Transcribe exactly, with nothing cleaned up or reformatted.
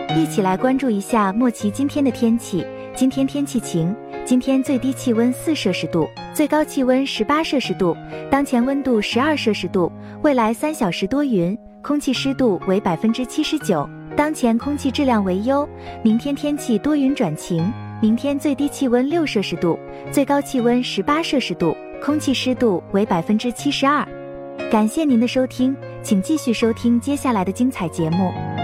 一起来关注一下莫奇今天的天气。今天天气晴，今天最低气温四摄氏度，最高气温十八摄氏度，当前温度十二摄氏度，未来三小时多云，空气湿度为百分之七十九，当前空气质量为优。明天天气多云转晴，明天最低气温六摄氏度，最高气温十八摄氏度，空气湿度为百分之七十二。感谢您的收听，请继续收听接下来的精彩节目。